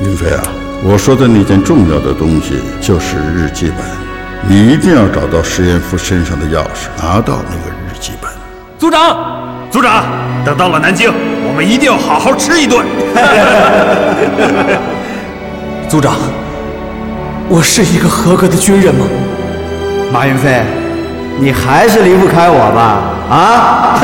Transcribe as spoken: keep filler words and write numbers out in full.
云飞啊，我说的那件重要的东西就是日记本，你一定要找到石岩夫身上的钥匙，拿到那个日记本。 组长， 组长，等到了南京，我们一定要好好吃一顿。 组长，我是一个合格的军人吗？ 马云飞，你还是离不开我吧？啊！